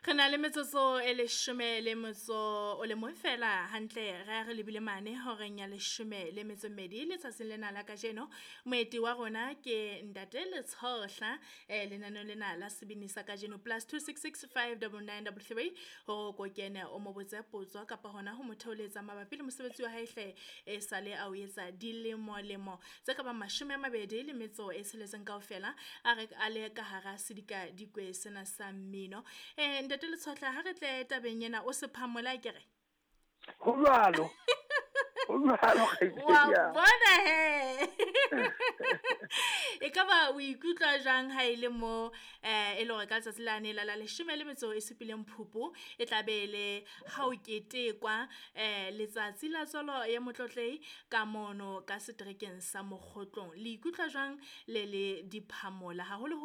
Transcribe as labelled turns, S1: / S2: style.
S1: Re na le metsotso e 10 o le mo fela hantle re lebile mane horeng ya 12 letsatsing lena la kajeno. Moeti wa rona ke Ntate Letshohla lenaneo lena la sebini sa kajeno +266 59933 ho ko kene o mo botse potso kapa hona ho mo theoletsa mabapi le mosebetsi wa hae hle e sale a o etsa dilemo tse ka ba 20 le metso e seletseng kaofela a le ka hara sedika dikwe sena sa mmino. Ntate Letshohla ha re tle tabeng ena o se phamola kere
S2: Ho jwalo
S1: wa bona he e ka ba o ikutlwa jang ha ile mo e le gore ka letsatsi la ne la 17 Phupu e tlabele ha o ketekwa letsatsi la tsolo ya motlotlei ka mono ka setrekeng sa Mokgotlong le ikutlwa jang le diphamola haholo